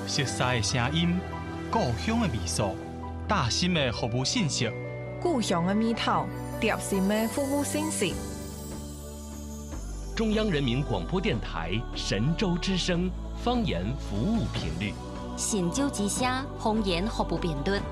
熟悉的声音，故乡的味素，大心的服务信息， 故乡的味道，贴心的服务信息。 中央人民广播电台神州之声方言服务频率， 神州之声方言服务频率。